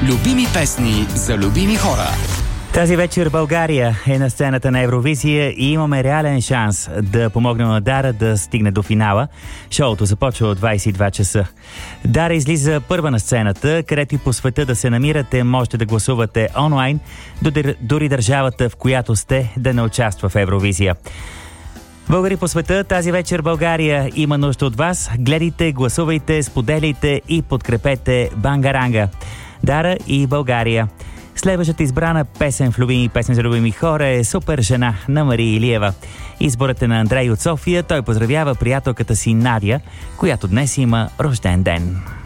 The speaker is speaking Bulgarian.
Любими песни за любими хора. Тази вечер България е на сцената на Евровизия и имаме реален шанс да помогнем на Дара да стигне до финала. Шоуто започва от 22 часа. Дара излиза първа на сцената, където и по света да се намирате, можете да гласувате онлайн, дори държавата, в която сте, да не участва в Евровизия. Българи по света, тази вечер България има нужда от вас. Гледайте, гласувайте, споделяйте и подкрепете Бангаранга. Дара и България. Следващата избрана песен в любими песни за любими хора е Супер жена на Мария Илиева. Изборът е на Андрей от София. Той поздравява приятелката си Надя, която днес има рожден ден.